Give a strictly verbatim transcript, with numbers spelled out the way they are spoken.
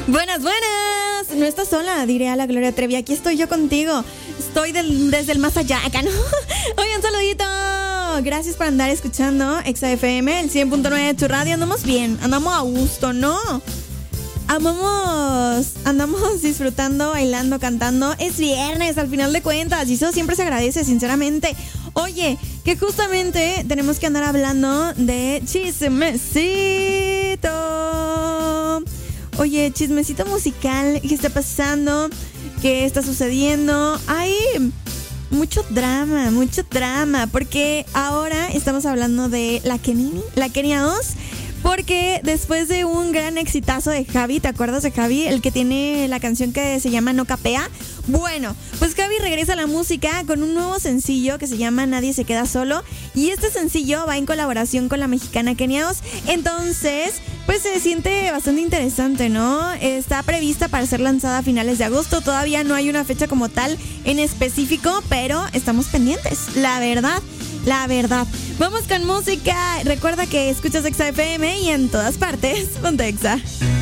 Buenas, buenas. No estás sola, diré a la Gloria Trevi. Aquí estoy yo contigo. Estoy del, desde el más allá, acá, ¿no? Oye, un saludito. Gracias por andar escuchando Exa F M, el cien punto nueve de tu radio. Andamos bien, andamos a gusto, ¿no? Amamos, andamos disfrutando, bailando, cantando. Es viernes, al final de cuentas, y eso siempre se agradece, sinceramente. Oye, que justamente tenemos que andar hablando de chismecito. Oye, chismecito musical, ¿qué está pasando? ¿Qué está sucediendo? Hay mucho drama, mucho drama, porque ahora estamos hablando de la Kenini, la Kenia dos. Porque después de un gran exitazo de Javi, ¿te acuerdas de Javi? El que tiene la canción que se llama No Capea. Bueno, pues Javi regresa a la música con un nuevo sencillo que se llama Nadie se queda solo. Y este sencillo va en colaboración con la mexicana Kenia dos. Entonces, pues se siente bastante interesante, ¿no? Está prevista para ser lanzada a finales de agosto. Todavía no hay una fecha como tal en específico, pero estamos pendientes, la verdad. La verdad. Vamos con música. Recuerda que escuchas Exa F M y en todas partes, ponte Exa.